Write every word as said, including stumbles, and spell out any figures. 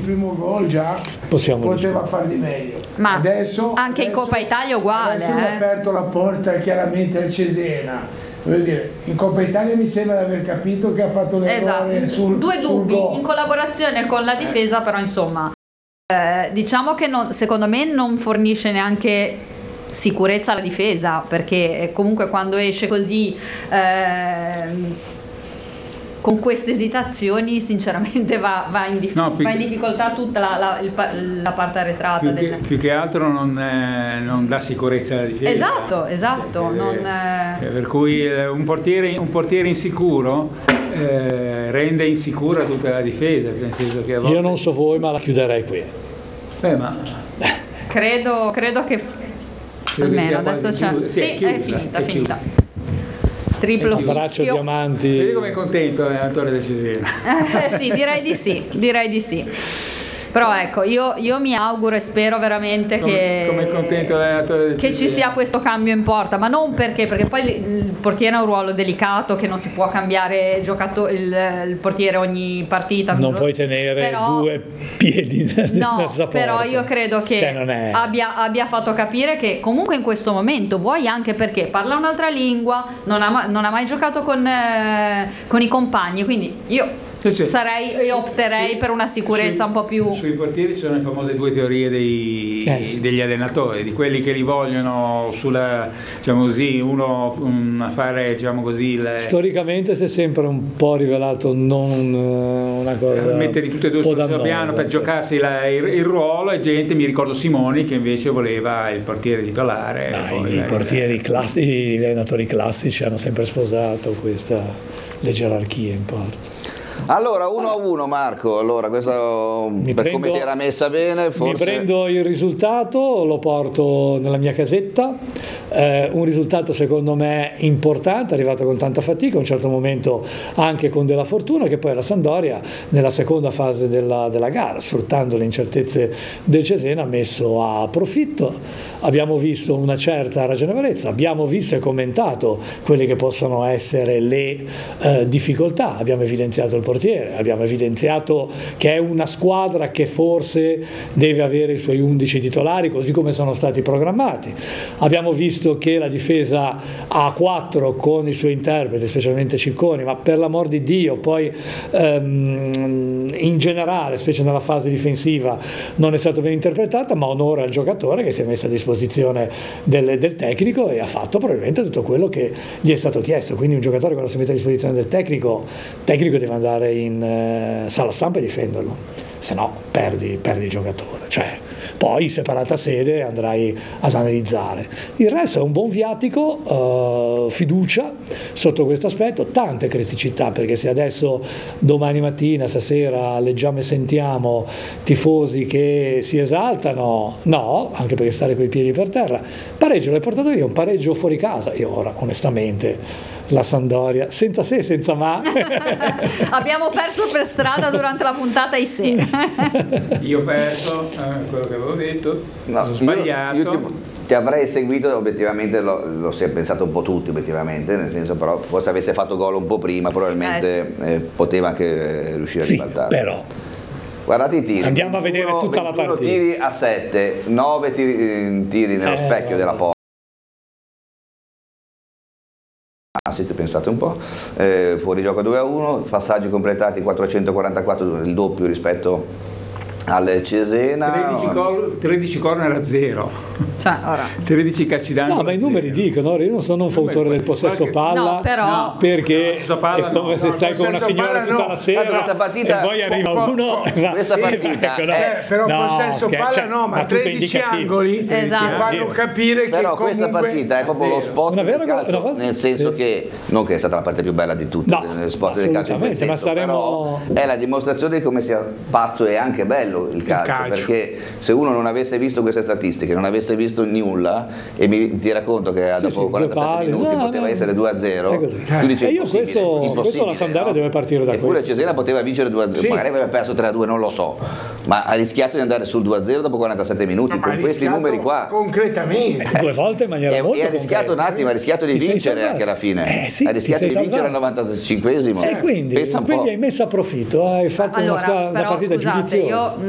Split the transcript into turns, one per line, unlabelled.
primo gol già
Possiamo
poteva far di meglio.
Ma
adesso,
anche
adesso,
in Coppa Italia uguale.
Adesso
eh.
ha aperto la porta chiaramente al Cesena. Voglio dire, in Coppa Italia mi sembra di aver capito che ha fatto l'errore
Esatto,
sul
due
sul
dubbi
gol.
in collaborazione con la difesa, però insomma eh, diciamo che non, secondo me non fornisce neanche sicurezza alla difesa, perché comunque quando esce così eh, con queste esitazioni sinceramente va, va, in, dif-
No, più
va in
che-
difficoltà tutta la, la, il pa- la parte arretrata
Più
del...
che, più che altro non, eh, non dà sicurezza alla difesa.
Esatto, esatto,
Cioè,
non,
eh,
eh,
cioè, per cui eh, un portiere, un portiere insicuro eh, rende insicura tutta la difesa, nel senso che a volte...
Io non so voi, ma la chiuderei qui.
Beh, ma
credo, credo che
credo che sia
almeno adesso
quasi
c'è...
chiusa.
Sì,
è, chiusa,
è finita, è
è
finita.
chiusa.
Triplo
Abbraccio,
fischio.
diamanti.
Vedi come è contento l'allenatore del Cesena.
Eh, sì, direi di sì, direi di sì. Però ecco, io, io mi auguro e spero veramente
Come-
che,
come è contento l'allenatore del
che ci
Cesena.
sia questo cambio in porta, ma non perché, perché poi il portiere ha un ruolo delicato, che non si può cambiare giocato- il, il portiere ogni partita.
Non puoi tenere
Però-
due piedi nel
No,
mezza
però
porta.
io credo che
Cioè, non è-
abbia, abbia fatto capire che comunque in questo momento, vuoi anche perché parla un'altra lingua, non ha, ma- non ha mai giocato con, eh, con i compagni, quindi io
Sì, sì.
sarei io opterei
Sì,
per una sicurezza
sui-
un po' più...
Sui portieri ci sono le famose due teorie dei-
Eh, sì.
degli allenatori, di quelli che li vogliono sulla, diciamo così, uno um, a fare, diciamo così, le,
Storicamente si è sempre un po' rivelato non eh, una cosa
metterli tutti e due
un po'
sul stesso
dannosa,
piano per
sì.
giocarsi la- il, il ruolo, e gente, mi ricordo Simoni, che invece voleva il portiere titolare.
Dai,
poi
i
la-
portieri classici, gli allenatori classici hanno sempre sposato questa le gerarchie in parte.
Allora, uno a uno, Marco. Allora, questo
Mi
per
prendo-
come si era messa bene, forse.
Mi prendo il risultato, lo porto nella mia casetta, eh, un risultato secondo me importante, arrivato con tanta fatica, a un certo momento anche con della fortuna, che poi la Sampdoria nella seconda fase della, della gara, sfruttando le incertezze del Cesena, ha messo a profitto. Abbiamo visto una certa ragionevolezza, abbiamo visto e commentato quelle che possono essere le eh, difficoltà, abbiamo evidenziato il portiere, abbiamo evidenziato che è una squadra che forse deve avere i suoi undici titolari così come sono stati programmati, abbiamo visto che la difesa a quattro con i suoi interpreti, specialmente Cicconi, ma per l'amor di Dio poi ehm, in generale, specie nella fase difensiva, non è stata ben interpretata, ma onore al giocatore che si è messo a disposizione del, del tecnico e ha fatto probabilmente tutto quello che gli è stato chiesto. Quindi un giocatore quando si mette a disposizione del tecnico, il tecnico deve andare in eh, sala stampa e difenderlo, se no perdi, perdi il giocatore. Cioè, poi separata sede andrai ad analizzare. Il resto è un buon viatico, eh, fiducia sotto questo aspetto, tante criticità, perché se adesso domani mattina, stasera leggiamo e sentiamo tifosi che si esaltano, no, anche perché stare coi piedi per terra, pareggio l'hai portato via, un pareggio fuori casa. Io ora onestamente la Sampdoria, senza se, senza ma.
Abbiamo perso per strada durante la puntata i se.
Io ho perso eh, quello che avevo detto,
No,
ho
io-
sbagliato.
Io, ti, ti avrei seguito, obiettivamente lo, lo si è pensato un po' tutti, obiettivamente, nel senso, però forse avesse fatto gol un po' prima, probabilmente eh, poteva anche eh, riuscire a
Sì,
ribaltare.
però
Guardate i tiri.
Andiamo a vedere tutta la
ventuno
partita.
tiri a sette, nove tiri, tiri nello
Eh,
specchio
vabbè.
della porta. Assist, pensate un po', eh, fuori gioco due a uno, passaggi completati quattrocentoquarantaquattro, il doppio rispetto al Cesena.
tredici, gol, tredici corner a zero,
Cioè, ora.
tredici calci d'angolo.
no, ma i
a
numeri
zero.
dicono, ora io non sono un fautore del possesso
qualche-
palla,
No, però-
No.
perché
possesso palla
è come
no.
se
No,
stai con una
possesso
signora
palla
tutta
no.
la sera
Tanto questa partita-
e poi arriva
po- po-
uno e va-
questa
sì,
partita
ecco, no.
è-
Eh, però
No,
possesso
scherzo,
palla
cioè,
no, ma
tutto è
tredici
indicativo.
angoli
Esatto.
ti fanno capire che
Però questa
comunque
partita è proprio lo
zero.
spot
Una vera
del calcio,
go- una-
nel senso
sì.
che non che è stata la partita più bella di tutte,
No,
lo spot del calcio in quel
assolutamente, ma
senso,
saremo-
però è la dimostrazione di come sia pazzo e anche bello il calcio,
calcio.
perché se uno non avesse visto queste statistiche, non avesse visto nulla e mi, ti racconto che
Sì,
dopo
sì, due
quarantasette
pali,
minuti
no,
poteva
no,
essere due a
è
zero,
così.
tu dici
E io
impossibile,
questo-
impossibile,
questo la Sampdoria
no?
deve partire da
Eppure il
questo.
Cesena poteva vincere due a zero,
Sì.
magari aveva perso tre a due, non lo so, ma ha rischiato di andare sul due a zero dopo quarantasette minuti,
No, ma
con
ha
questi
rischiato
numeri qua.
concretamente.
due volte in maniera
E,
molto
e ha rischiato
concreta.
un attimo, ha rischiato di
Ti sei
vincere
salvato.
anche alla fine.
Eh, sì,
ha
ti
rischiato
sei
di vincere al
salvato.
novantacinquesimo.
E quindi,
Pensa un
quindi
po'.
hai messo a profitto, hai fatto una,
Allora,
squadra- una
però
partita
scusate,
giudiziosa.
io